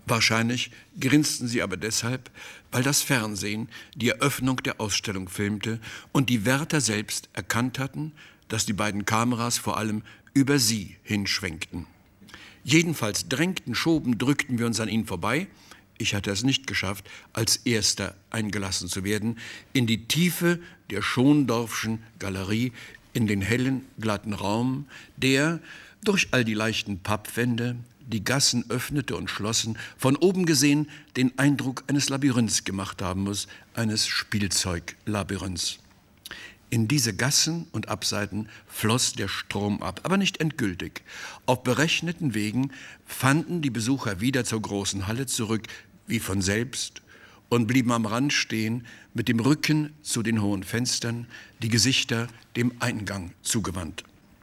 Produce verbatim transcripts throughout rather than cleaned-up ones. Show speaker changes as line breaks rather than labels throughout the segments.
Wahrscheinlich grinsten sie aber deshalb, weil das Fernsehen die Eröffnung der Ausstellung filmte und die Wärter selbst erkannt hatten, dass die beiden Kameras vor allem über sie hinschwenkten. Jedenfalls drängten, schoben, drückten wir uns an ihnen vorbei. Ich hatte es nicht geschafft, als Erster eingelassen zu werden, in die Tiefe der Schondorfschen Galerie, in den hellen, glatten Raum, der durch all die leichten Pappwände, die Gassen öffnete und schlossen, von oben gesehen den Eindruck eines Labyrinths gemacht haben muss, eines Spielzeuglabyrinths. In diese Gassen und Abseiten floss der Strom ab, aber nicht endgültig. Auf berechneten Wegen fanden die Besucher wieder zur großen Halle zurück, wie von selbst, und blieben am Rand stehen, mit dem Rücken zu den hohen Fenstern, die Gesichter dem Eingang zugewandt.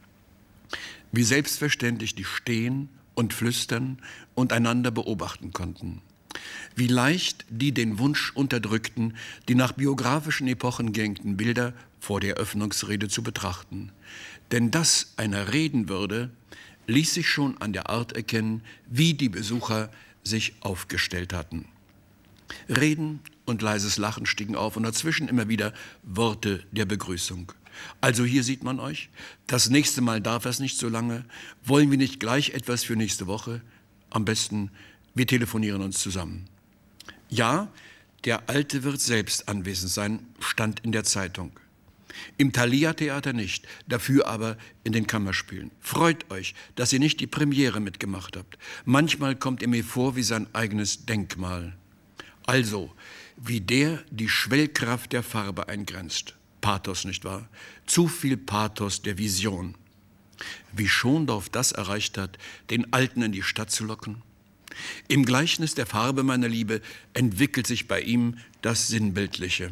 Wie selbstverständlich die stehen und flüstern und einander beobachten konnten. Wie leicht die den Wunsch unterdrückten, die nach biografischen Epochen gehängten Bilder vor der Eröffnungsrede zu betrachten. Denn dass einer reden würde, ließ sich schon an der Art erkennen, wie die Besucher sich aufgestellt hatten. Reden und leises Lachen stiegen auf und dazwischen immer wieder Worte der Begrüßung. Also hier sieht man euch, das nächste Mal darf es nicht so lange, wollen wir nicht gleich etwas für nächste Woche? Am besten, wir telefonieren uns zusammen. Ja, der Alte wird selbst anwesend sein, stand in der Zeitung. Im Thalia-Theater nicht, dafür aber in den Kammerspielen. Freut euch, dass ihr nicht die Premiere mitgemacht habt. Manchmal kommt ihr mir vor wie sein eigenes Denkmal. Also, wie der die Schwellkraft der Farbe eingrenzt. Pathos, nicht wahr? Zu viel Pathos der Vision. Wie Schondorf das erreicht hat, den Alten in die Stadt zu locken. Im Gleichnis der Farbe, meine Liebe, entwickelt sich bei ihm das Sinnbildliche.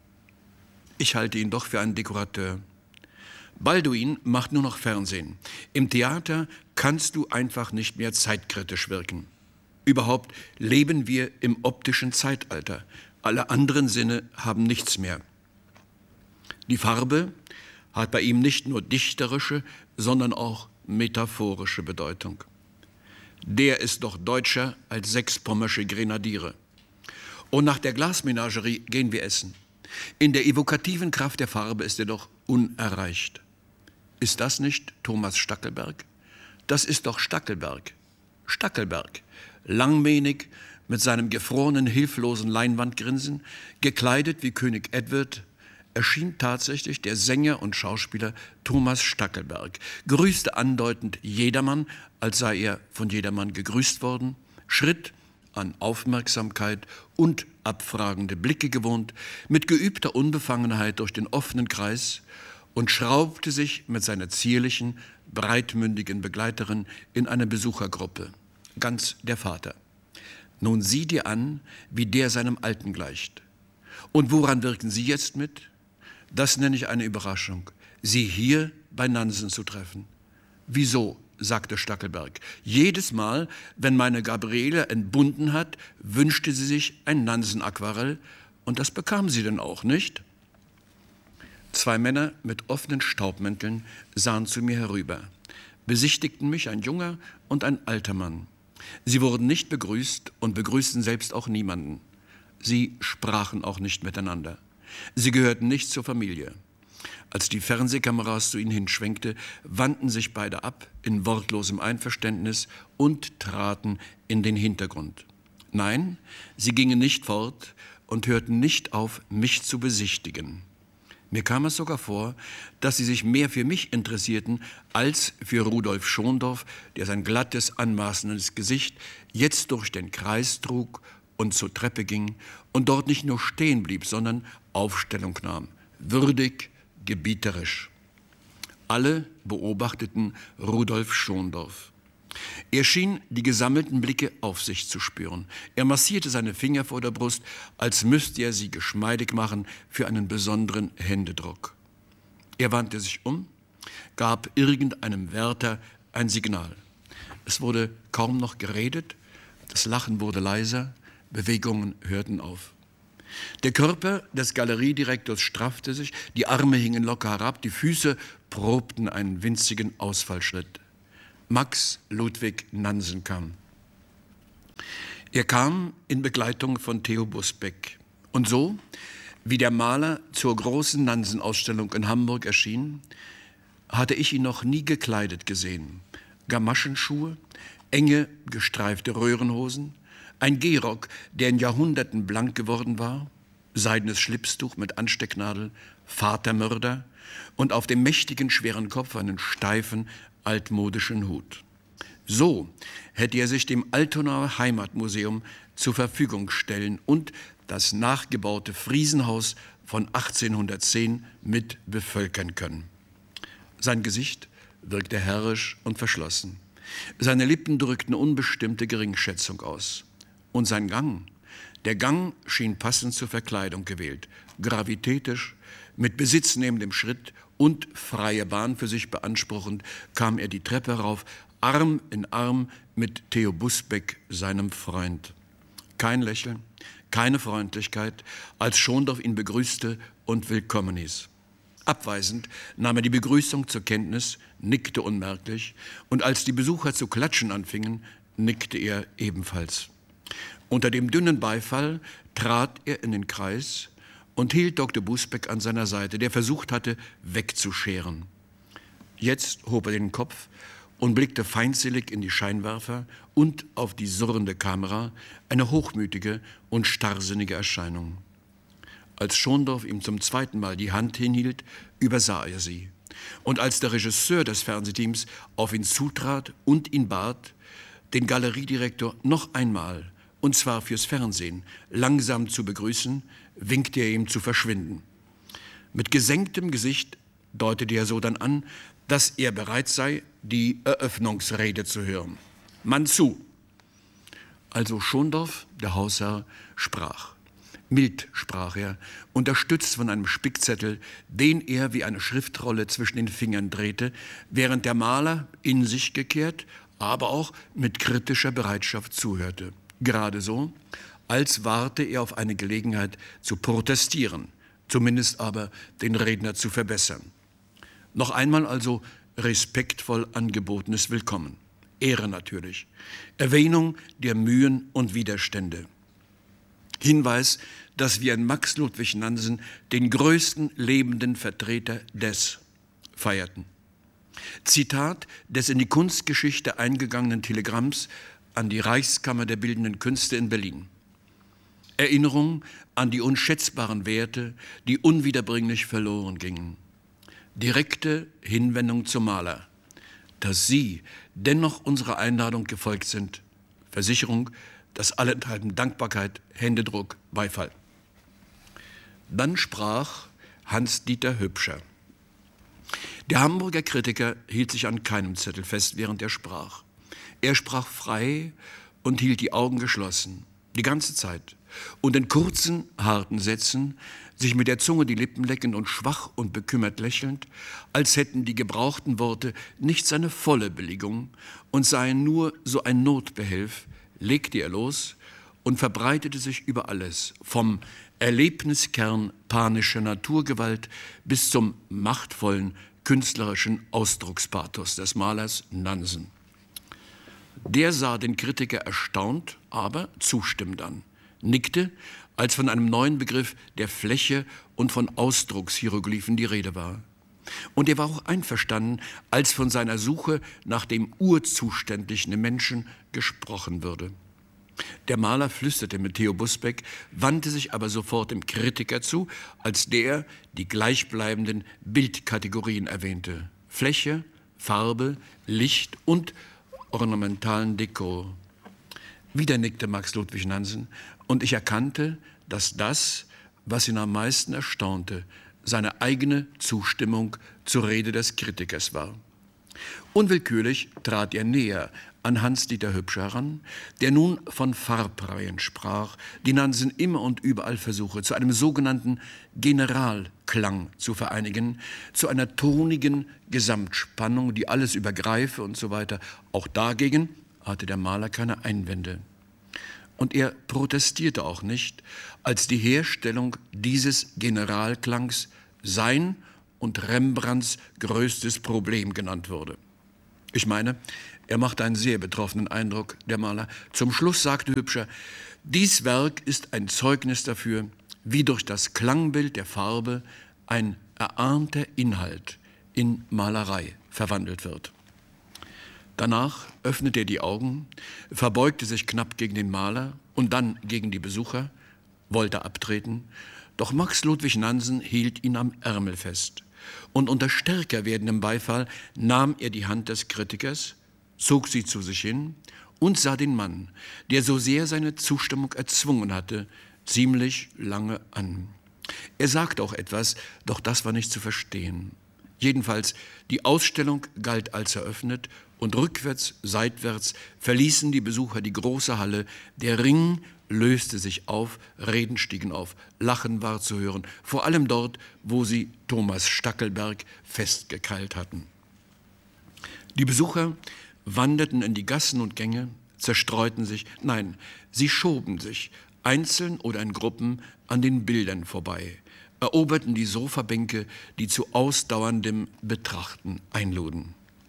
Ich halte ihn doch für einen Dekorateur. Balduin macht nur noch Fernsehen. Im Theater kannst du einfach nicht mehr zeitkritisch wirken. Überhaupt leben wir im optischen Zeitalter. Alle anderen Sinne haben nichts mehr. Die Farbe hat bei ihm nicht nur dichterische, sondern auch metaphorische Bedeutung. Der ist doch deutscher als sechs pommersche Grenadiere. Und nach der Glasmenagerie gehen wir essen. In der evokativen Kraft der Farbe ist er doch unerreicht. Ist das nicht Thomas Stackelberg? Das ist doch Stackelberg. Stackelberg, langmähnig, mit seinem gefrorenen, hilflosen Leinwandgrinsen, gekleidet wie König Edward, erschien tatsächlich der Sänger und Schauspieler Thomas Stackelberg, grüßte andeutend jedermann, als sei er von jedermann gegrüßt worden, schritt an Aufmerksamkeit und abfragende Blicke gewohnt, mit geübter Unbefangenheit durch den offenen Kreis und schraubte sich mit seiner zierlichen, breitmündigen Begleiterin in eine Besuchergruppe, ganz der Vater. Nun sieh dir an, wie der seinem Alten gleicht. Und woran wirken Sie jetzt mit? Das nenne ich eine Überraschung, Sie hier bei Nansen zu treffen. Wieso? Sagte Stackelberg. Jedes Mal, wenn meine Gabriele entbunden hat, wünschte sie sich ein Nansen-Aquarell und das bekam sie denn auch, nicht? Zwei Männer mit offenen Staubmänteln sahen zu mir herüber, besichtigten mich, ein junger und ein alter Mann. Sie wurden nicht begrüßt und begrüßten selbst auch niemanden. Sie sprachen auch nicht miteinander. Sie gehörten nicht zur Familie. Als die Fernsehkameras zu ihnen hinschwenkte, wandten sich beide ab in wortlosem Einverständnis und traten in den Hintergrund. Nein, sie gingen nicht fort und hörten nicht auf, mich zu besichtigen. Mir kam es sogar vor, dass sie sich mehr für mich interessierten als für Rudolf Schondorf, der sein glattes, anmaßendes Gesicht jetzt durch den Kreis trug und zur Treppe ging und dort nicht nur stehen blieb, sondern Aufstellung nahm, würdig, gebieterisch. Alle beobachteten Rudolf Schondorf. Er schien die gesammelten Blicke auf sich zu spüren. Er massierte seine Finger vor der Brust, als müsste er sie geschmeidig machen für einen besonderen Händedruck. Er wandte sich um, gab irgendeinem Wärter ein Signal. Es wurde kaum noch geredet, das Lachen wurde leiser, Bewegungen hörten auf. Der Körper des Galeriedirektors straffte sich, die Arme hingen locker herab, die Füße probten einen winzigen Ausfallschritt. Max Ludwig Nansen kam. Er kam in Begleitung von Theo Busbeck. Und so, wie der Maler zur großen Nansen-Ausstellung in Hamburg erschien, hatte ich ihn noch nie gekleidet gesehen. Gamaschenschuhe, enge, gestreifte Röhrenhosen, ein Gehrock, der in Jahrhunderten blank geworden war, seidenes Schlipstuch mit Anstecknadel, Vatermörder und auf dem mächtigen, schweren Kopf einen steifen, altmodischen Hut. So hätte er sich dem Altonaer Heimatmuseum zur Verfügung stellen und das nachgebaute Friesenhaus von achtzehnhundertzehn mit bevölkern können. Sein Gesicht wirkte herrisch und verschlossen. Seine Lippen drückten unbestimmte Geringschätzung aus. Und sein Gang, der Gang schien passend zur Verkleidung gewählt, gravitätisch, mit besitznehmendem Schritt und freie Bahn für sich beanspruchend, kam er die Treppe rauf, Arm in Arm mit Theo Busbeck, seinem Freund. Kein Lächeln, keine Freundlichkeit, als Schondorf ihn begrüßte und willkommen hieß. Abweisend nahm er die Begrüßung zur Kenntnis, nickte unmerklich, und als die Besucher zu klatschen anfingen, nickte er ebenfalls. Unter dem dünnen Beifall trat er in den Kreis und hielt Doktor Busbeck an seiner Seite, der versucht hatte, wegzuscheren. Jetzt hob er den Kopf und blickte feindselig in die Scheinwerfer und auf die surrende Kamera, eine hochmütige und starrsinnige Erscheinung. Als Schondorf ihm zum zweiten Mal die Hand hinhielt, übersah er sie. Und als der Regisseur des Fernsehteams auf ihn zutrat und ihn bat, den Galeriedirektor noch einmal, und zwar fürs Fernsehen, langsam zu begrüßen, winkte er ihm zu verschwinden. Mit gesenktem Gesicht deutete er so dann an, dass er bereit sei, die Eröffnungsrede zu hören. Mann zu! Also Schondorf, der Hausherr, sprach. Mild sprach er, unterstützt von einem Spickzettel, den er wie eine Schriftrolle zwischen den Fingern drehte, während der Maler in sich gekehrt, aber auch mit kritischer Bereitschaft zuhörte. Gerade so, als warte er auf eine Gelegenheit zu protestieren, zumindest aber den Redner zu verbessern. Noch einmal also respektvoll angebotenes Willkommen. Ehre natürlich. Erwähnung der Mühen und Widerstände. Hinweis, dass wir in Max Ludwig Nansen den größten lebenden Vertreter des feierten. Zitat des in die Kunstgeschichte eingegangenen Telegramms an die Reichskammer der Bildenden Künste in Berlin. Erinnerung an die unschätzbaren Werte, die unwiederbringlich verloren gingen. Direkte Hinwendung zum Maler, dass Sie dennoch unserer Einladung gefolgt sind. Versicherung, dass allenthalben Dankbarkeit, Händedruck, Beifall. Dann sprach Hans-Dieter Hübscher. Der Hamburger Kritiker hielt sich an keinem Zettel fest, während er sprach. Er sprach frei und hielt die Augen geschlossen, die ganze Zeit, und in kurzen, harten Sätzen, sich mit der Zunge die Lippen leckend und schwach und bekümmert lächelnd, als hätten die gebrauchten Worte nicht seine volle Billigung und seien nur so ein Notbehelf, legte er los und verbreitete sich über alles, vom Erlebniskern panischer Naturgewalt bis zum machtvollen künstlerischen Ausdruckspathos des Malers Nansen. Der sah den Kritiker erstaunt, aber zustimmend an, nickte, als von einem neuen Begriff der Fläche und von Ausdruckshieroglyphen die Rede war. Und er war auch einverstanden, als von seiner Suche nach dem urzuständigen Menschen gesprochen würde. Der Maler flüsterte mit Theo Busbeck, wandte sich aber sofort dem Kritiker zu, als der die gleichbleibenden Bildkategorien erwähnte. Fläche, Farbe, Licht und ornamentalen Dekor. Wieder nickte Max Ludwig Nansen und ich erkannte, dass das, was ihn am meisten erstaunte, seine eigene Zustimmung zur Rede des Kritikers war. Unwillkürlich trat er näher an Hans-Dieter Hübscher heran, der nun von Farbreihen sprach, die Nansen immer und überall versuche, zu einem sogenannten Generalklang zu vereinigen, zu einer tonigen Gesamtspannung, die alles übergreife und so weiter. Auch dagegen hatte der Maler keine Einwände. Und er protestierte auch nicht, als die Herstellung dieses Generalklangs sein und Rembrandts größtes Problem genannt wurde. Ich meine, er machte einen sehr betroffenen Eindruck, der Maler. Zum Schluss sagte Hübscher, dies Werk ist ein Zeugnis dafür, wie durch das Klangbild der Farbe ein erahnter Inhalt in Malerei verwandelt wird. Danach öffnete er die Augen, verbeugte sich knapp gegen den Maler und dann gegen die Besucher, wollte abtreten, doch Max Ludwig Nansen hielt ihn am Ärmel fest. Und unter stärker werdendem Beifall nahm er die Hand des Kritikers, zog sie zu sich hin und sah den Mann, der so sehr seine Zustimmung erzwungen hatte, ziemlich lange an. Er sagte auch etwas, doch das war nicht zu verstehen. Jedenfalls, die Ausstellung galt als eröffnet und rückwärts, seitwärts verließen die Besucher die große Halle. Der Ring löste sich auf, Reden stiegen auf, Lachen war zu hören, vor allem dort, wo sie Thomas Stackelberg festgekeilt hatten. Die Besucher wanderten in die Gassen und Gänge, zerstreuten sich, nein, sie schoben sich, einzeln oder in Gruppen, an den Bildern vorbei, eroberten die Sofabänke, die zu ausdauerndem Betrachten einluden.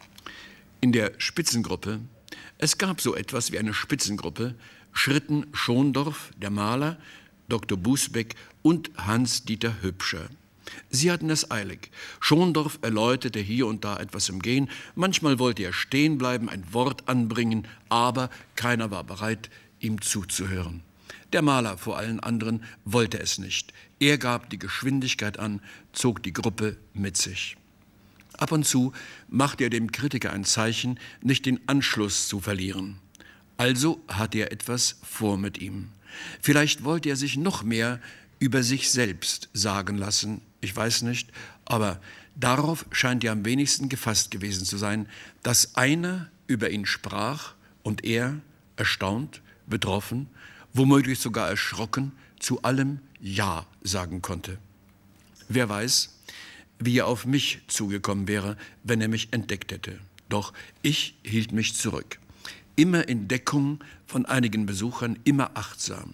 In der Spitzengruppe, es gab so etwas wie eine Spitzengruppe, schritten Schondorf, der Maler, Doktor Busbeck und Hans-Dieter Hübscher. Sie hatten es eilig. Schondorf erläuterte hier und da etwas im Gehen, manchmal wollte er stehen bleiben, ein Wort anbringen, aber keiner war bereit, ihm zuzuhören. Der Maler vor allen anderen wollte es nicht. Er gab die Geschwindigkeit an, zog die Gruppe mit sich. Ab und zu machte er dem Kritiker ein Zeichen, nicht den Anschluss zu verlieren. Also hatte er etwas vor mit ihm. Vielleicht wollte er sich noch mehr über sich selbst sagen lassen, ich weiß nicht, aber darauf scheint er am wenigsten gefasst gewesen zu sein, dass einer über ihn sprach und er, erstaunt, betroffen, womöglich sogar erschrocken, zu allem Ja sagen konnte. Wer weiß, wie er auf mich zugekommen wäre, wenn er mich entdeckt hätte. Doch ich hielt mich zurück. Immer in Deckung von einigen Besuchern, immer achtsam.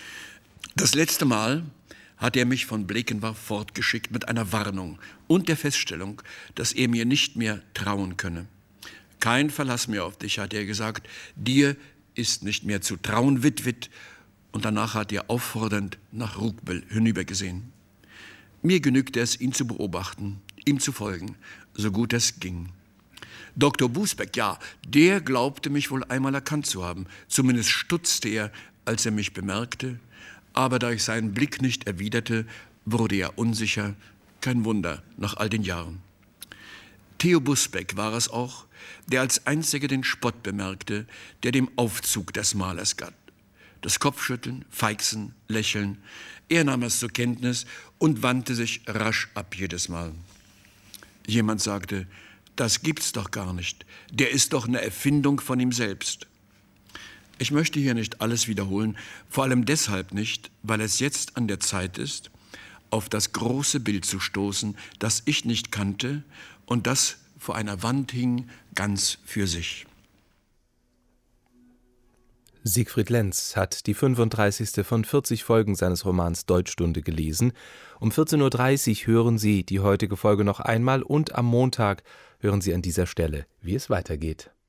Das letzte Mal hat er mich von Blekenwarf fortgeschickt mit einer Warnung und der Feststellung, dass er mir nicht mehr trauen könne. Kein Verlass mehr auf dich, hat er gesagt, dir ist nicht mehr zu trauen, Witwit. Und danach hat er auffordernd nach Rugbel hinübergesehen. Mir genügte es, ihn zu beobachten, ihm zu folgen, so gut es ging. Doktor Busbeck, ja, der glaubte mich wohl einmal erkannt zu haben. Zumindest stutzte er, als er mich bemerkte. Aber da ich seinen Blick nicht erwiderte, wurde er unsicher. Kein Wunder, nach all den Jahren. Theo Busbeck war es auch, der als einziger den Spott bemerkte, der dem Aufzug des Malers galt. Das Kopfschütteln, Feixen, Lächeln. Er nahm es zur Kenntnis und wandte sich rasch ab jedes Mal. Jemand sagte, das gibt's doch gar nicht. Der ist doch eine Erfindung von ihm selbst. Ich möchte hier nicht alles wiederholen, vor allem deshalb nicht, weil es jetzt an der Zeit ist, auf das große Bild zu stoßen, das ich nicht kannte und das vor einer Wand hing, ganz für sich.
Siegfried Lenz hat die fünfunddreißigste von vierzig Folgen seines Romans Deutschstunde gelesen. Um vierzehn Uhr dreißig hören Sie die heutige Folge noch einmal und am Montag hören Sie an dieser Stelle, wie es weitergeht.